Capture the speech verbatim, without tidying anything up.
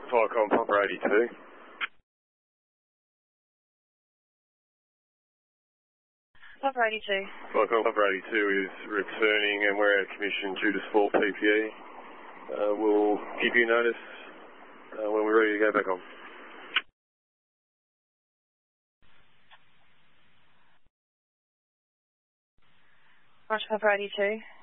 Viacom Papa eighty-two. Papa eighty-two. Viacom Papa eighty-two is returning and we're out of commission due to small P P E. Uh, we'll give you notice uh, when we're ready to go back on. Roger, Papa eighty-two.